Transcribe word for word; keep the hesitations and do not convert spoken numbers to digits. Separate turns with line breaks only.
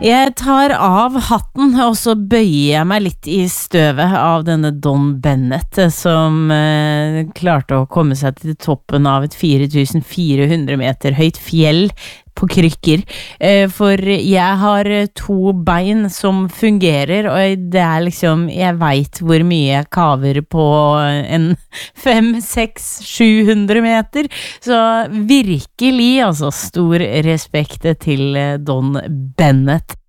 Jeg tar av hatten, og så bøyer jeg meg litt i støvet av denne Don Bennett, som eh, klarte å komme seg til toppen av et fire tusen fire hundre meter høyt fjell på krykker, eh, for jeg har to bein som fungerer, og det er liksom, jeg vet hvor mye jeg kaver på en fem, seks, sju hundre meter, så virkelig, altså, stor respekt til Don Bennett.